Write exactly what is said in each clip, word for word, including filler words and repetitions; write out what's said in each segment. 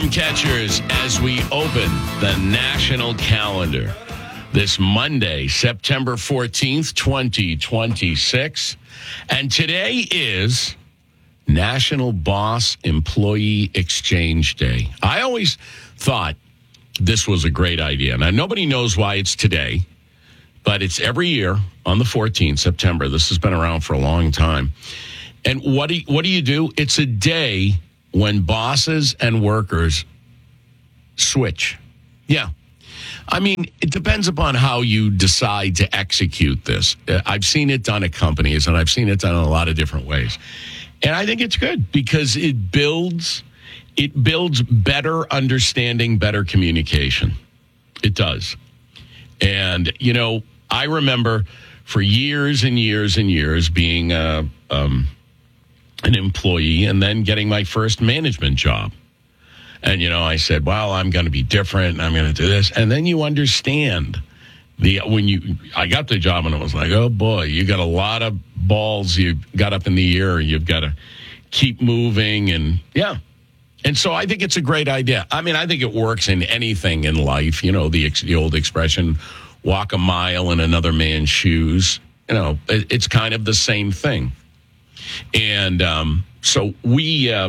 Storm catchers as we open the national calendar this Monday, September fourteenth, twenty twenty-six. And today is National Boss Employee Exchange Day. I always thought this was a great idea. Now, nobody knows why it's today, but it's every year on the fourteenth, September. This has been around for a long time. And what do you, what do you do? It's a day when bosses and workers switch. Yeah. I mean, it depends upon how you decide to execute this. Uh, I've seen it done at companies, and I've seen it done in a lot of different ways. And I think it's good because it builds, it builds better understanding, better communication. It does. And, you know, I remember for years and years and years being uh, um, an employee and then getting my first management job. And, you know, I said, well, I'm going to be different and I'm going to do this. And then you understand the when you I got the job and it was like, oh, boy, you got a lot of balls you got up in the air. You've got to keep moving. And yeah. And so I think it's a great idea. I mean, I think it works in anything in life. You know, the, the old expression, walk a mile in another man's shoes. You know, it, it's kind of the same thing. And um, so we uh,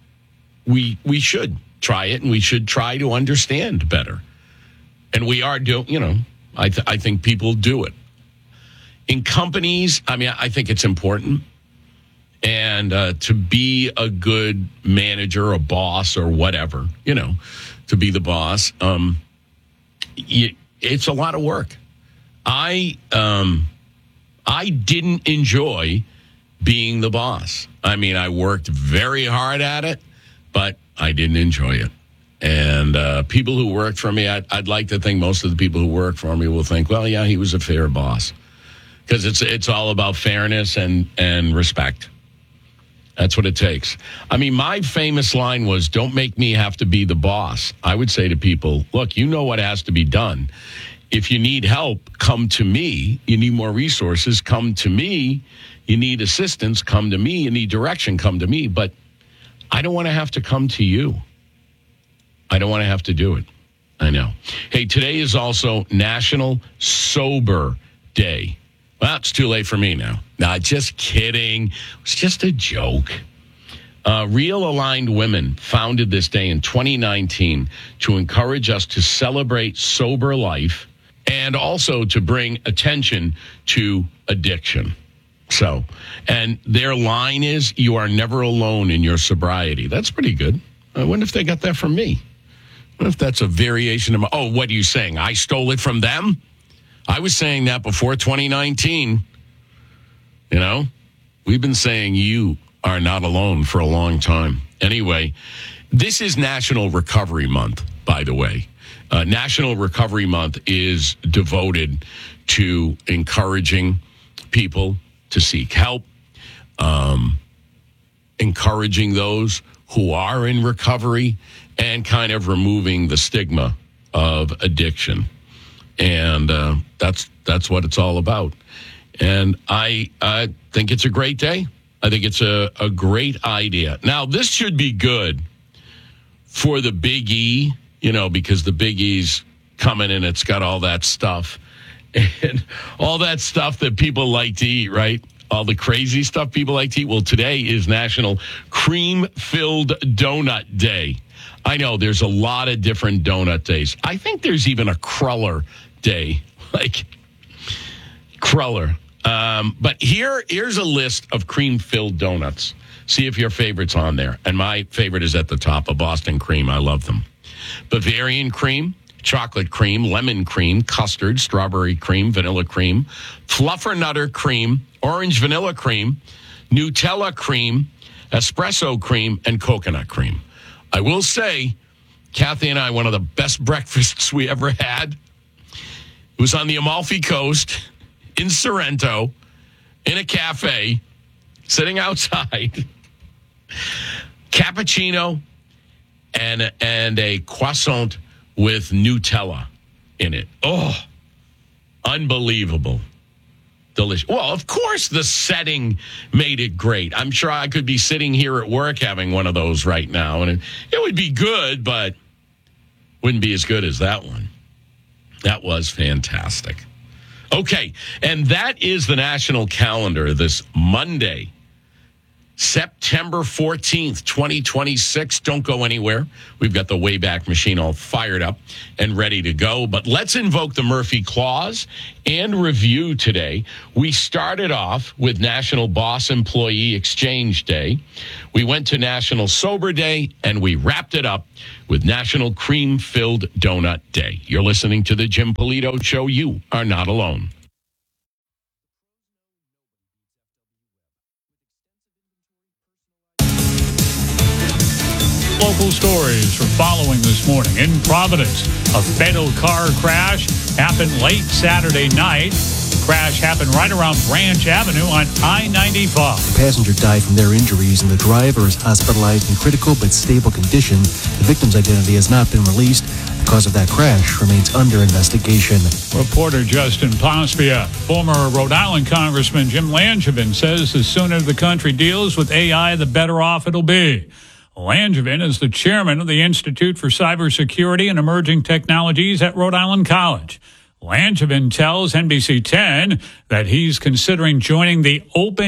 we we should try it, and we should try to understand better. And we are doing, you know, I th- I think people do it. In companies, I mean, I think it's important. And uh, to be a good manager, a boss, or whatever, you know, to be the boss, um, you, it's a lot of work. I um, I didn't enjoy being the boss. I mean, I worked very hard at it, but I didn't enjoy it. And uh, people who worked for me, I'd, I'd like to think most of the people who work for me will think, well, yeah, he was a fair boss. Because it's it's all about fairness and, and respect. That's what it takes. I mean, my famous line was, don't make me have to be the boss. I would say to people, look, you know what has to be done. If you need help, come to me. You need more resources, come to me. You need assistance, come to me. You need direction, come to me. But I don't want to have to come to you. I don't want to have to do it. I know. Hey, today is also National Sober Day. Well, it's too late for me now. Nah, just kidding. It was just a joke. Uh, Real Aligned Women founded this day in twenty nineteen to encourage us to celebrate sober life and also to bring attention to addiction. So, and their line is, you are never alone in your sobriety. That's pretty good. I wonder if they got that from me. I wonder if that's a variation of, my, oh, what are you saying? I stole it from them? I was saying that before twenty nineteen. You know, we've been saying you are not alone for a long time. Anyway, this is National Recovery Month, by the way. Uh, National Recovery Month is devoted to encouraging people to seek help, um, encouraging those who are in recovery, and kind of removing the stigma of addiction. And uh, that's that's what it's all about. And I, I think it's a great day. I think it's a, a great idea. Now, this should be good for the Big E, you know, because the Big E's coming and it's got all that stuff. And all that stuff that people like to eat, right? All the crazy stuff people like to eat. Well, today is National Cream-Filled Donut Day. I know there's a lot of different donut days. I think there's even a cruller day, like cruller. Um, but here, here's a list of cream-filled donuts. See if your favorite's on there. And my favorite is at the top, a Boston cream. I love them. Bavarian cream, chocolate cream, lemon cream, custard, strawberry cream, vanilla cream, fluffernutter cream, orange vanilla cream, Nutella cream, espresso cream, and coconut cream. I will say, Kathy and I, one of the best breakfasts we ever had, it was on the Amalfi Coast in Sorrento in a cafe, sitting outside, cappuccino and, and a croissant with Nutella in it. Oh, unbelievable. delicious. Well, of course, the setting made it great. I'm sure I could be sitting here at work having one of those right now, and it, it would be good, but wouldn't be as good as that one. That was fantastic. Okay, and that is the national calendar this Monday, September fourteenth, twenty twenty-six. Don't go anywhere. We've got the Wayback Machine all fired up and ready to go. But let's invoke the Murphy Clause and review today. We started off with National Boss Employee Exchange Day. We went to National Sober Day, and we wrapped it up with National Cream-Filled Donut Day. You're listening to the Jim Polito Show. You are not alone. Local stories from following this morning. In Providence, a fatal car crash happened late Saturday night. The crash happened right around Branch Avenue on I ninety-five. The passenger died from their injuries, and the driver is hospitalized in critical but stable condition. The victim's identity has not been released. The cause of that crash remains under investigation. Reporter Justin Pospia. Former Rhode Island Congressman Jim Langevin says the sooner the country deals with A I, the better off it'll be. Langevin is the chairman of the Institute for Cybersecurity and Emerging Technologies at Rhode Island College. Langevin tells N B C ten that he's considering joining the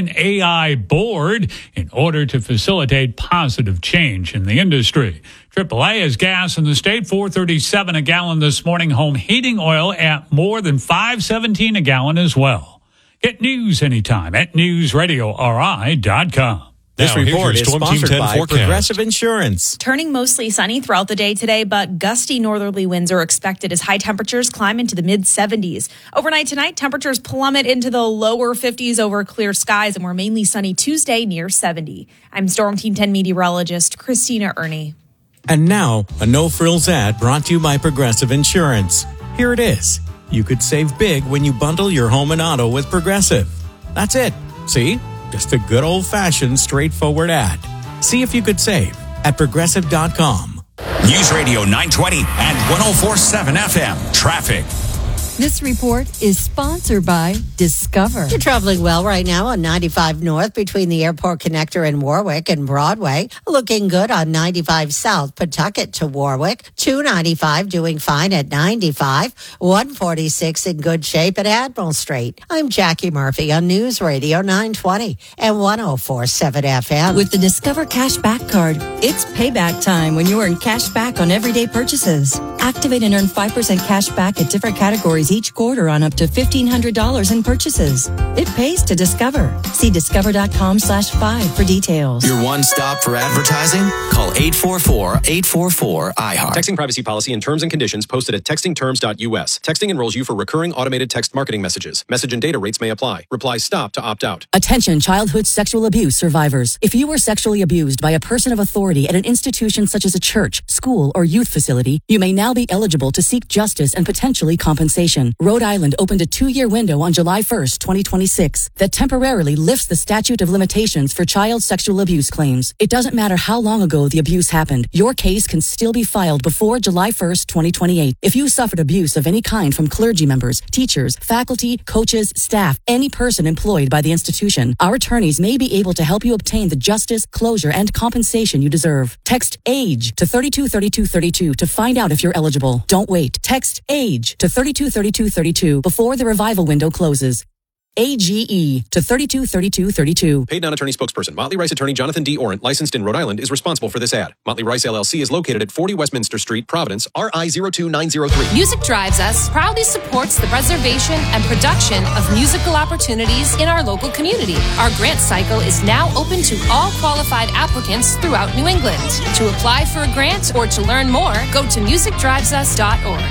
OpenAI board in order to facilitate positive change in the industry. triple A is gas in the state, four thirty-seven a gallon this morning. Home heating oil at more than five seventeen a gallon as well. Get news anytime at news radio R I dot com. This now, report is Storm sponsored Team ten by forecast. Progressive Insurance. Turning mostly sunny throughout the day today, but gusty northerly winds are expected as high temperatures climb into the mid seventies. Overnight tonight, temperatures plummet into the lower fifties over clear skies, and we're mainly sunny Tuesday near seventy. I'm Storm Team ten meteorologist Christina Ernie. And now, a no-frills ad brought to you by Progressive Insurance. Here it is. You could save big when you bundle your home and auto with Progressive. That's it. See? Just a good old-fashioned, straightforward ad. See if you could save at progressive dot com. News Radio nine twenty and one oh four point seven F M. Traffic. This report is sponsored by Discover. You're traveling well right now on ninety-five North between the Airport Connector and Warwick and Broadway. Looking good on ninety-five South, Pawtucket to Warwick. two ninety-five doing fine at ninety-five. one forty-six in good shape at Admiral Street. I'm Jackie Murphy on News Radio nine twenty and one oh four point seven F M. With the Discover Cash Back Card, it's payback time when you earn cash back on everyday purchases. Activate and earn five percent cash back at different categories each quarter on up to fifteen hundred dollars in purchases. It pays to Discover. See discover.com slash five for details. Your one stop for advertising? Call eight four four, eight four four, I heart. Texting privacy policy and terms and conditions posted at texting terms dot U S. Texting enrolls you for recurring automated text marketing messages. Message and data rates may apply. Reply stop to opt out. Attention childhood sexual abuse survivors. If you were sexually abused by a person of authority at an institution such as a church, school, or youth facility, you may now be eligible to seek justice and potentially compensation. Rhode Island opened a two-year window on July first, twenty twenty-six that temporarily lifts the statute of limitations for child sexual abuse claims. It doesn't matter how long ago the abuse happened. Your case can still be filed before July first, twenty twenty-eight. If you suffered abuse of any kind from clergy members, teachers, faculty, coaches, staff, any person employed by the institution, our attorneys may be able to help you obtain the justice, closure, and compensation you deserve. Text AGE to thirty-two thirty-two thirty-two to find out if you're eligible. Don't wait. Text AGE to thirty-two thirty-two thirty-two before the revival window closes. A G E to thirty-two thirty-two thirty-two. Paid non-attorney spokesperson. Motley Rice attorney Jonathan D. Orant, licensed in Rhode Island, is responsible for this ad. Motley Rice L L C is located at forty Westminster Street, Providence, R I zero two nine zero three. Music Drives Us proudly supports the preservation and production of musical opportunities in our local community. Our grant cycle is now open to all qualified applicants throughout New England. To apply for a grant or to learn more, go to music drives us dot org.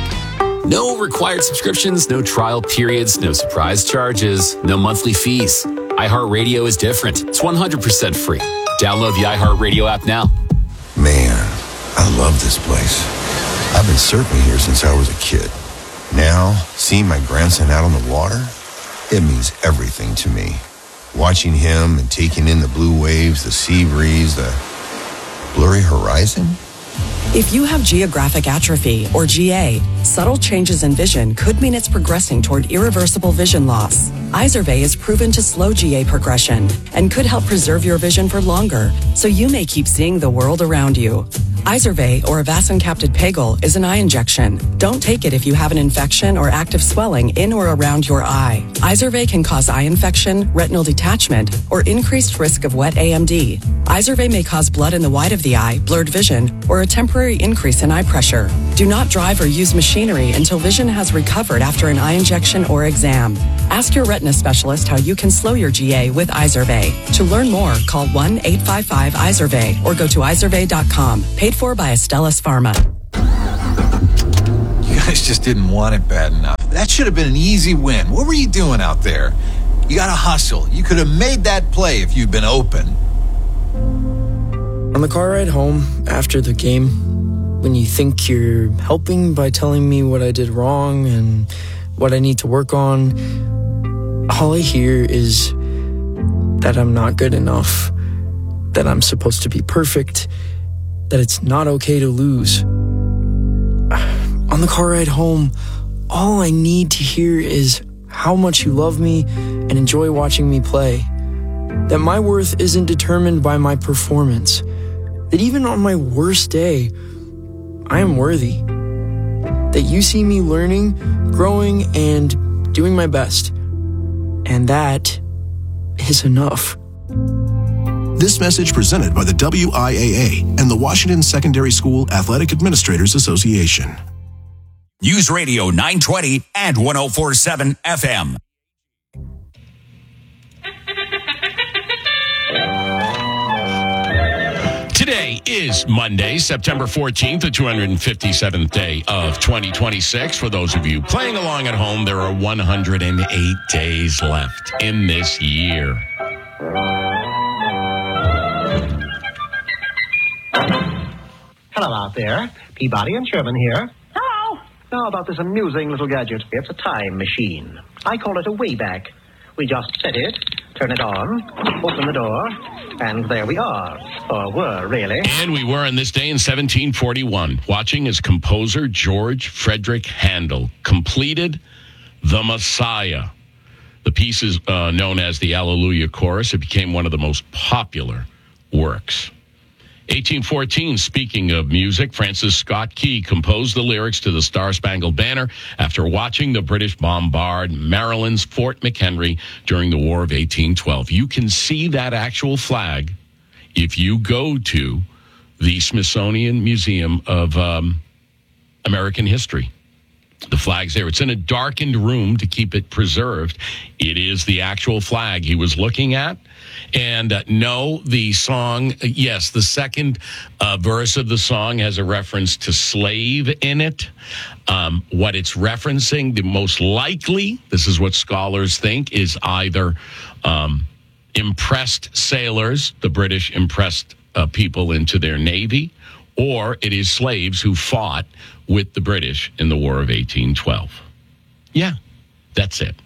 No required subscriptions, no trial periods, no surprise charges, no monthly fees. iHeartRadio is different. It's one hundred percent free. Download the iHeartRadio app now. Man, I love this place. I've been surfing here since I was a kid. Now, seeing my grandson out on the water, it means everything to me. Watching him and taking in the blue waves, the sea breeze, the blurry horizon. If you have geographic atrophy, or G A, subtle changes in vision could mean it's progressing toward irreversible vision loss. Izervay is proven to slow G A progression and could help preserve your vision for longer, so you may keep seeing the world around you. Izervay, or avacincaptad pegol, is an eye injection. Don't take it if you have an infection or active swelling in or around your eye. Izervay can cause eye infection, retinal detachment, or increased risk of wet A M D. Izervay may cause blood in the white of the eye, blurred vision, or a temporary increase in eye pressure. Do not drive or use machinery until vision has recovered after an eye injection or exam. Ask your retina specialist how you can slow your G A with Izervay. To learn more, call one eight five five Izervay or go to izervay dot com. Paid for by Astellas Pharma. You guys just didn't want it bad enough. That should have been an easy win. What were you doing out there? You got to hustle. You could have made that play if you'd been open. On the car ride home after the game, when you think you're helping by telling me what I did wrong and what I need to work on, all I hear is that I'm not good enough, that I'm supposed to be perfect, that it's not okay to lose. On the car ride home, all I need to hear is how much you love me and enjoy watching me play. That my worth isn't determined by my performance. That even on my worst day, I am worthy. That you see me learning, growing, and doing my best. And that is enough. This message presented by the W I A A and the Washington Secondary School Athletic Administrators Association. News Radio nine twenty and one oh four point seven F M. Today is Monday, September fourteenth, the two hundred fifty-seventh day of twenty twenty-six. For those of you playing along at home, there are one hundred eight days left in this year. Hello out there. Peabody and Sherman here. Hello. Now about this amusing little gadget. It's a time machine. I call it a Wayback. We just set it, turn it on, open the door, and there we are. Or were, really. And we were on this day in seventeen forty-one, watching as composer George Frederick Handel completed The Messiah. The piece is uh, known as the Alleluia Chorus. It became one of the most popular works. eighteen fourteen, speaking of music, Francis Scott Key composed the lyrics to the Star-Spangled Banner after watching the British bombard Maryland's Fort McHenry during the War of eighteen twelve. You can see that actual flag if you go to the Smithsonian Museum of um, American History. The flag's there. It's in a darkened room to keep it preserved. It is the actual flag he was looking at. And uh, no, the song, uh, yes, the second uh, verse of the song has a reference to slave in it. Um, what it's referencing, the most likely, this is what scholars think, is either um, impressed sailors, the British impressed uh, people into their navy, or it is slaves who fought with the British in the War of eighteen twelve. Yeah, that's it.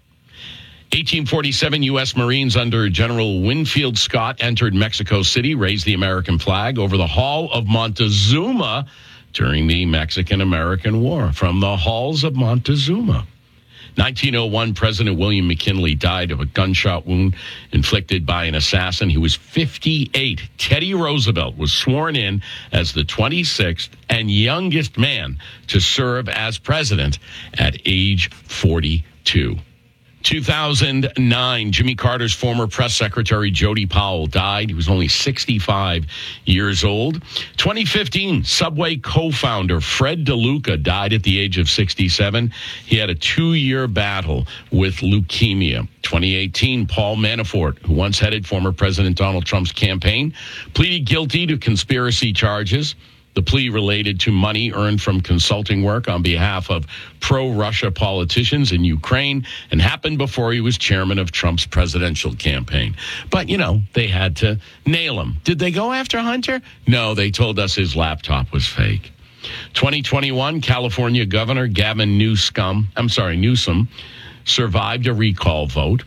eighteen forty-seven, U S Marines under General Winfield Scott entered Mexico City, raised the American flag over the Hall of Montezuma during the Mexican-American War. From the halls of Montezuma. nineteen oh one, President William McKinley died of a gunshot wound inflicted by an assassin. He was fifty-eight. Teddy Roosevelt was sworn in as the twenty-sixth and youngest man to serve as president at age forty-two. two thousand nine, Jimmy Carter's former press secretary, Jody Powell, died. He was only sixty-five years old. twenty fifteen, Subway co-founder Fred DeLuca died at the age of sixty-seven. He had a two-year battle with leukemia. twenty eighteen, Paul Manafort, who once headed former President Donald Trump's campaign, pleaded guilty to conspiracy charges. The plea related to money earned from consulting work on behalf of pro-Russia politicians in Ukraine and happened before he was chairman of Trump's presidential campaign. But, you know, they had to nail him. Did they go after Hunter? No, they told us his laptop was fake. twenty twenty-one, California Governor Gavin Newsom, I'm sorry, Newsom, survived a recall vote.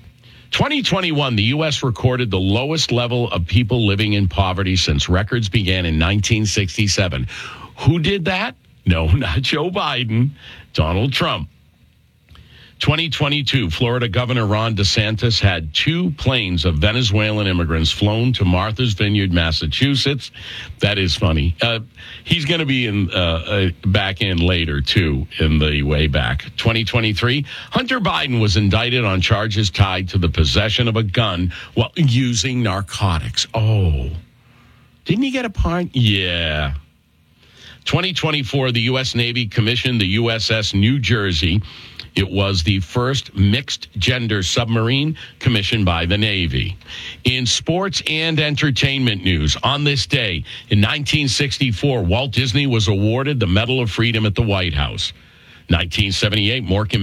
twenty twenty-one, the U S recorded the lowest level of people living in poverty since records began in nineteen sixty-seven. Who did that? No, not Joe Biden, Donald Trump. twenty twenty-two, Florida Governor Ron DeSantis had two planes of Venezuelan immigrants flown to Martha's Vineyard, Massachusetts. That is funny. Uh, he's going to be in uh, uh, back in later, too, in the way back. twenty twenty-three, Hunter Biden was indicted on charges tied to the possession of a gun while using narcotics. Oh, didn't he get a pardon? Yeah. twenty twenty-four, the U S Navy commissioned the U S S New Jersey. It was the first mixed-gender submarine commissioned by the Navy. In sports and entertainment news, on this day, in nineteen sixty-four, Walt Disney was awarded the Medal of Freedom at the White House. nineteen seventy-eight, Mork and